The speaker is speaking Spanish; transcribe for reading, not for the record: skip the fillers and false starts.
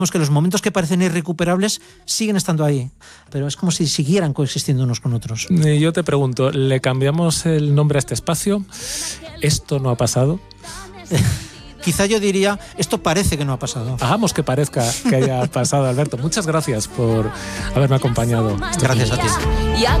que los momentos que parecen irrecuperables siguen estando ahí, pero es como si siguieran coexistiendo unos con otros. Yo te pregunto, ¿le cambiamos el nombre a este espacio? ¿Esto no ha pasado? Quizá yo diría, esto parece que no ha pasado. Hagamos que parezca que haya pasado, Alberto. Muchas gracias por haberme acompañado. Gracias a ti.